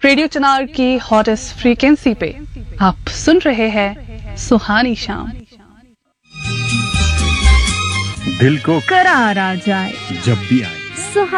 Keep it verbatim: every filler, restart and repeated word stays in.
Radio चिनार की hottest frequency पे आप सुन रहे हैं सुहानी शाम। दिल को करार आ जाए जब भी आए।